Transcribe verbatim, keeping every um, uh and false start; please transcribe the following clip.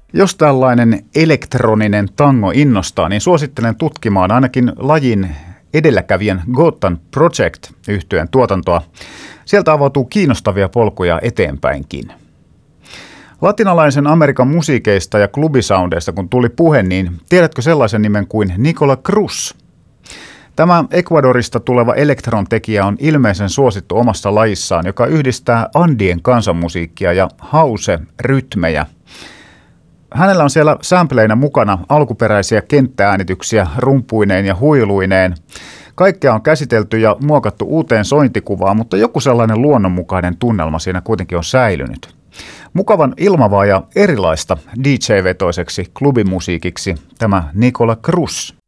Jos tällainen elektroninen tango innostaa, niin suosittelen tutkimaan ainakin lajin edelläkävijän Gotham Project -yhtyeen tuotantoa. Sieltä avautuu kiinnostavia polkuja eteenpäinkin. Latinalaisen Amerikan musiikeista ja klubisoundeista kun tuli puhe, niin tiedätkö sellaisen nimen kuin Nicola Cruz? Tämä Ecuadorista tuleva elektrontekijä on ilmeisen suosittu omassa lajissaan, joka yhdistää Andien kansanmusiikkia ja house-rytmejä. Hänellä on siellä sampleinä mukana alkuperäisiä kenttääänityksiä rumpuineen ja huiluineen. Kaikkea on käsitelty ja muokattu uuteen sointikuvaan, mutta joku sellainen luonnonmukainen tunnelma siinä kuitenkin on säilynyt. Mukavan ilmavaa ja erilaista D J-vetoiseksi klubimusiikiksi tämä Nicola Cruz.